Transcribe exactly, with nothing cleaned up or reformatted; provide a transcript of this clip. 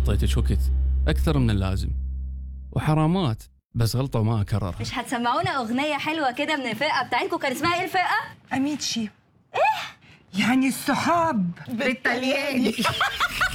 أعطيتك وقت أكثر من اللازم، وحرامات بس غلطة وما أكررها. مش هتسمعونا أغنية حلوة كده من الفرقة بتاعتكم؟ كان اسمها إيه الفرقة؟ أميتشي. إيه؟ يعني الصحاب بالطلياني.